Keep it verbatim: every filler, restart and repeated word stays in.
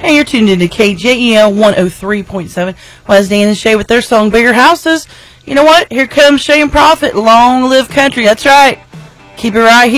and you're tuned into K J E L one oh three point seven. Was Dan and Shay with their song Bigger Houses. You know what? Here comes Shay and Prophet. Long live country. That's right. Keep it right here.